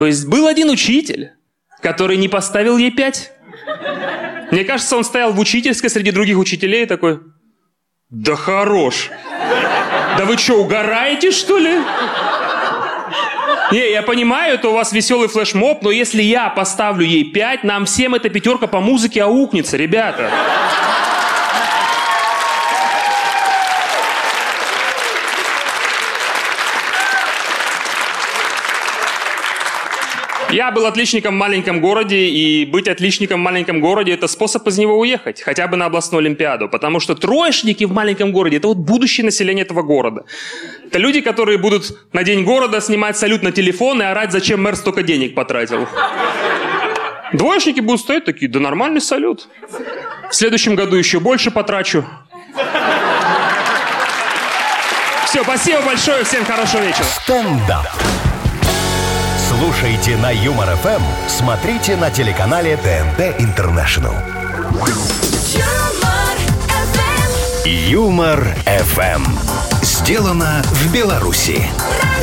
То есть был один учитель, который не поставил ей 5. Мне кажется, он стоял в учительской среди других учителей и такой: да хорош. Да вы что, угораете, что ли? Не, я понимаю, это у вас веселый флешмоб, но если я поставлю ей 5, нам всем эта 5 по музыке аукнется, ребята. Я был отличником в маленьком городе, и быть отличником в маленьком городе – это способ из него уехать, хотя бы на областную олимпиаду, потому что троечники в маленьком городе – это вот будущее население этого города. Это люди, которые будут на День города снимать салют на телефон и орать, зачем мэр столько денег потратил. Двоечники будут стоять такие: да нормальный салют. В следующем году еще больше потрачу. Все, спасибо большое, всем хорошего вечера. Стендап. Слушайте на Юмор ФМ, смотрите на телеканале ТНТ Интернешнл. Юмор ФМ. Сделано в Беларуси.